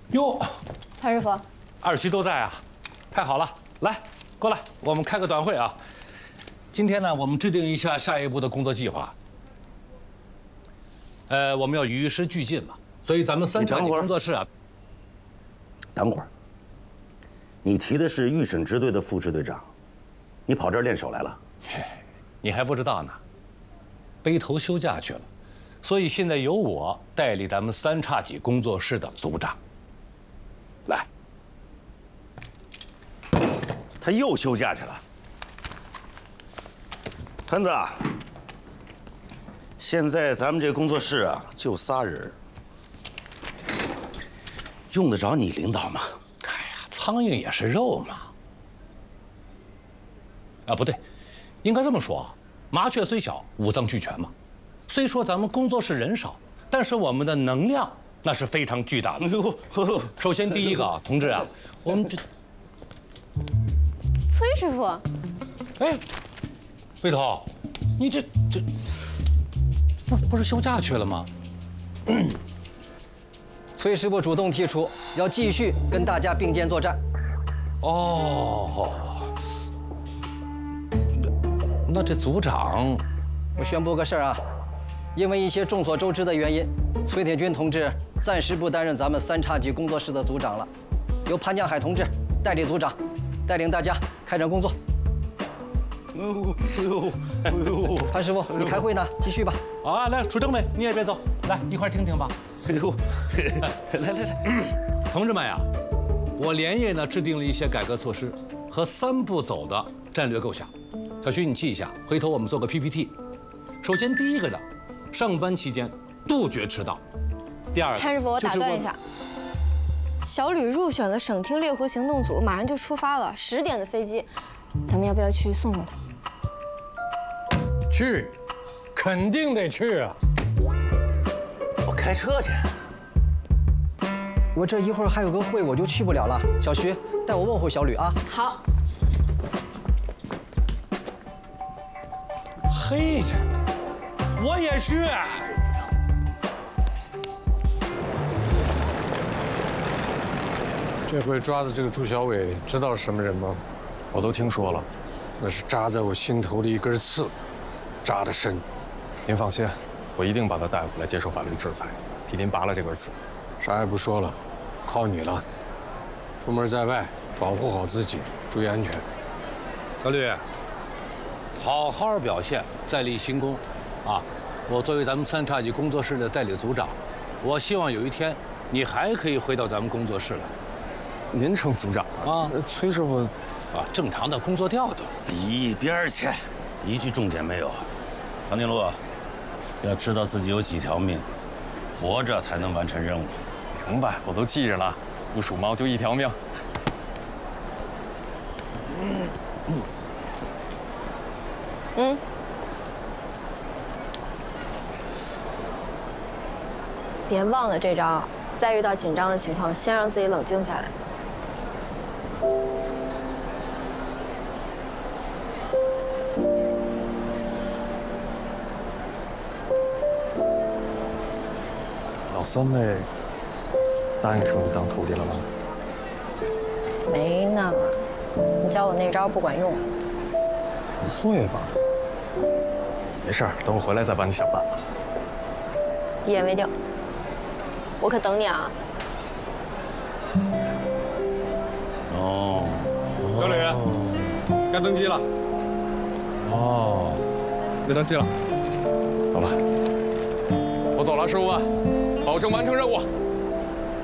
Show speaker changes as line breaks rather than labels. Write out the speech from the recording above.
哟，
潘师傅，
二席都在啊，太好了！来，过来，我们开个短会啊。今天呢，我们制定一下下一步的工作计划。我们要与时俱进嘛，所以咱们三叉戟工作室啊。
等会儿，你提的是预审支队的副支队长，你跑这儿练手来了？
你还不知道呢，背头休假去了，所以现在由我代理咱们三叉戟工作室的组长。来，
他又休假去了。潘子，现在咱们这工作室啊，就仨人，用得着你领导吗？
哎呀，苍蝇也是肉嘛。啊，不对，应该这么说，麻雀虽小，五脏俱全嘛。虽说咱们工作室人少，但是我们的能量那是非常巨大的。首先第一个啊，同志啊，我们这
崔师傅，
哎，背头，你这不是休假去了吗？
崔师傅主动提出要继续跟大家并肩作战。
哦，那这组长，
我宣布个事儿啊，因为一些众所周知的原因，崔铁军同志暂时不担任咱们三叉戟工作室的组长了，由潘江海同志代理组长，带领大家开展工作。潘师傅，你开会呢，继续吧。
啊，来，楚政委，你也别走，来一块听听吧。
哎呦，来，
同志们呀，我连夜呢制定了一些改革措施和3步走的战略构想。小徐，你记一下，回头我们做个 PPT。首先第一个呢，上班期间杜绝迟到。第二个，
潘师傅，我打断一下，小吕入选了省厅猎狐行动组，马上就出发了，10点的飞机，咱们要不要去送送他？
去，肯定得去啊！
我开车去。
我这一会儿还有个会，我就去不了了。小徐，带我问候小吕啊。
好。
嘿，我也去。
这回抓的这个朱小伟，知道是什么人吗？
我都听说了，
那是扎在我心头的一根刺，扎得深。
您放心，我一定把他带回来接受法律制裁，替您拔了这根刺。
啥也不说了，靠你了。出门在外，保护好自己，注意安全。
小吕，好好表现，再立新功，啊！我作为咱们三叉戟工作室的代理组长，我希望有一天你还可以回到咱们工作室来。
您成组长了啊？崔师傅，
啊，正常的工作调度。
一边儿去，一句重点没有。长颈鹿，要知道自己有几条命，活着才能完成任务。
明白，我都记着了。不属猫就1条命。
别忘了这招，再遇到紧张的情况，先让自己冷静下来。
老三位答应收你当徒弟了吗？
没呢，你教我那招不管用。
不会吧？没事儿，等我回来再帮你想办法。
一言为定，我可等你啊！
哦，
小吕，该登机了。
哦，别登记了。好了，我走了，15万，保证完成任务。